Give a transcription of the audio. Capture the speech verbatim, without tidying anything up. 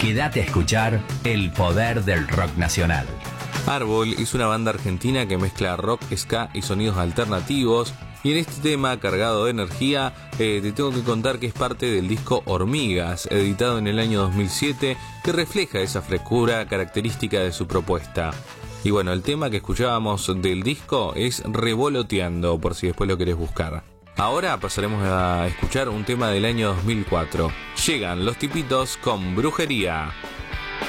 Quédate a escuchar el poder del rock nacional. Árbol es una banda argentina que mezcla rock, ska y sonidos alternativos. Y en este tema, cargado de energía, eh, te tengo que contar que es parte del disco Hormigas, editado en el año dos mil siete, que refleja esa frescura característica de su propuesta. Y bueno, el tema que escuchábamos del disco es Revoloteando, por si después lo querés buscar. Ahora pasaremos a escuchar un tema del año dos mil cuatro. Llegan Los Tipitos con Brujería.